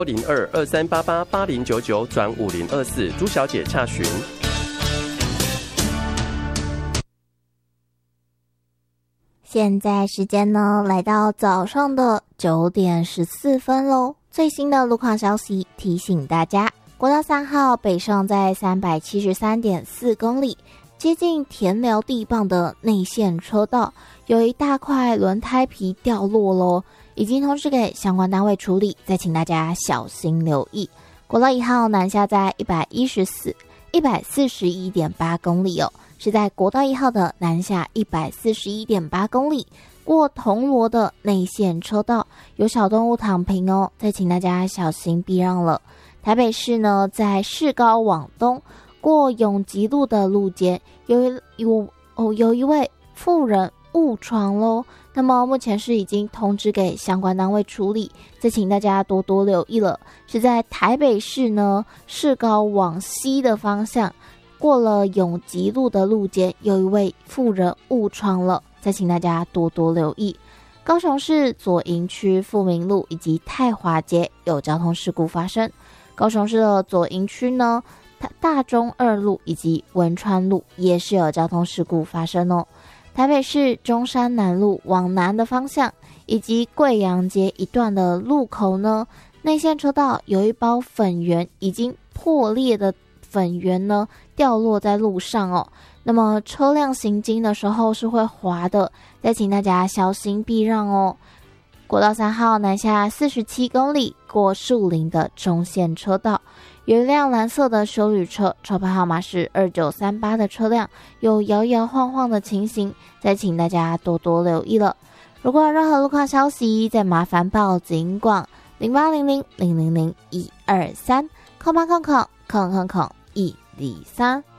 0223888099转5024，朱小姐洽询。 现在时间呢，来到早上的9点14分喽。最新的路况消息提醒大家，国道3号北上在 373.4 公里，接近田寮地磅的内线车道，有一大块轮胎皮掉落咯，已经通知给相关单位处理，再请大家小心留意。国道1号南下在 141.8 公里哦，是在国道1号的南下 141.8 公里，过铜锣的内线车道有小动物躺平哦，再请大家小心避让了。台北市呢，在市高往东过永吉路的路肩有一位妇人误闯咯，那么目前是已经通知给相关单位处理，再请大家多多留意了。是在台北市呢，市高往西的方向过了永吉路的路肩有一位妇人误闯了，再请大家多多留意。高雄市左营区富民路以及太华街有交通事故发生，高雄市的左营区呢，大中二路以及文川路也是有交通事故发生哦。台北市中山南路往南的方向以及贵阳街一段的路口呢，内线车道有一包粉圆已经破裂的粉圆呢掉落在路上哦，那么车辆行经的时候是会滑的，再请大家小心避让哦。国道3号南下47公里，过树林的中线车道，有一辆蓝色的休旅车，车牌号码是2938的车辆有摇摇晃晃的情形，再请大家多多留意了。如果有任何路况消息，再麻烦报警广0800000123，0800000123。